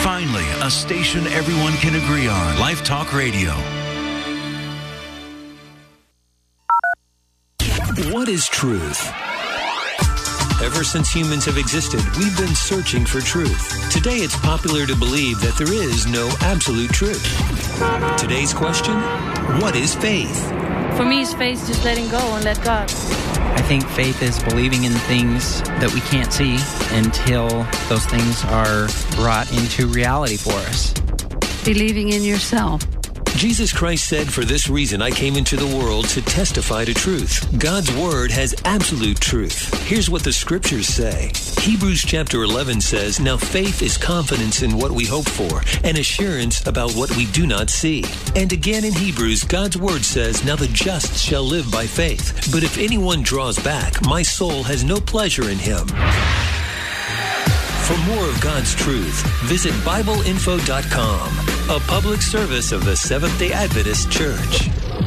Finally, a station everyone can agree on. Life Talk Radio. What is truth? Ever since humans have existed, we've been searching for truth. Today, it's popular to believe that there is no absolute truth. Today's question, what is faith? For me, it's faith just letting go and let God. I think faith is believing in things that we can't see until those things are brought into reality for us. Believing in yourself. Jesus Christ said, "For this reason I came into the world to testify to truth." God's word has absolute truth. Here's what the scriptures say. Hebrews chapter 11 says, "Now faith is confidence in what we hope for, and assurance about what we do not see." And again in Hebrews, God's word says, "Now the just shall live by faith. But if anyone draws back, my soul has no pleasure in him." For more of God's truth, visit BibleInfo.com, a public service of the Seventh-day Adventist Church.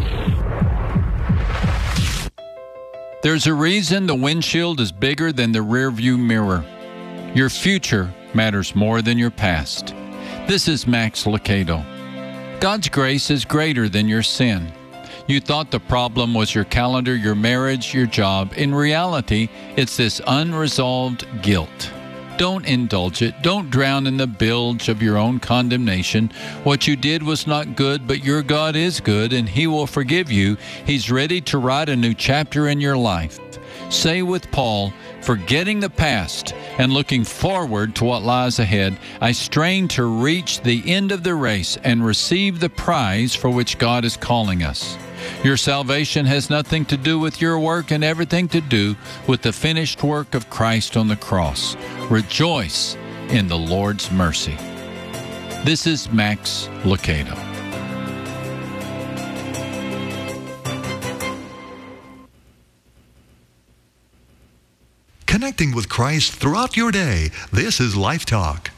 There's a reason the windshield is bigger than the rearview mirror. Your future matters more than your past. This is Max Lucado. God's grace is greater than your sin. You thought the problem was your calendar, your marriage, your job. In reality, it's this unresolved guilt. Don't indulge it. Don't drown in the bilge of your own condemnation. What you did was not good, but your God is good, and He will forgive you. He's ready to write a new chapter in your life. Say with Paul, "Forgetting the past and looking forward to what lies ahead, I strain to reach the end of the race and receive the prize for which God is calling us." Your salvation has nothing to do with your work and everything to do with the finished work of Christ on the cross. Rejoice in the Lord's mercy. This is Max Lucado. Connecting with Christ throughout your day. This is Life Talk.